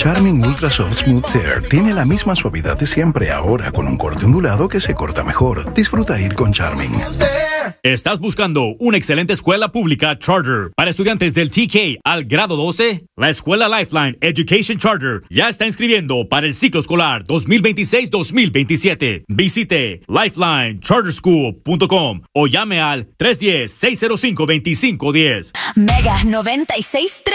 Charmin Ultra Soft Smooth Tear tiene la misma suavidad de siempre, ahora con un corte ondulado que se corta mejor. Disfruta ir con Charmin. ¿Estás buscando una excelente escuela pública charter para estudiantes del TK al grado 12? La escuela Lifeline Education Charter ya está inscribiendo para el ciclo escolar 2026-2027. Visite lifelinecharterschool.com o llame al 310-605-2510. Mega 96.3